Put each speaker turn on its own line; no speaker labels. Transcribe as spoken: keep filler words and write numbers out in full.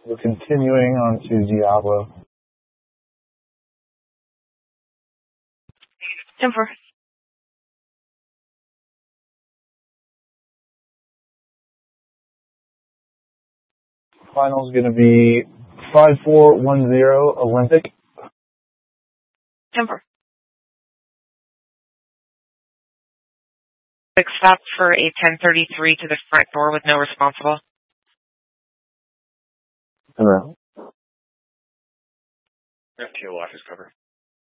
We're continuing on to Diablo.
Temper.
Final's going to be five four one zero Olympic.
Temper. Stop for a ten thirty-three to the front door with no responsible.
Hello.
F T O office cover.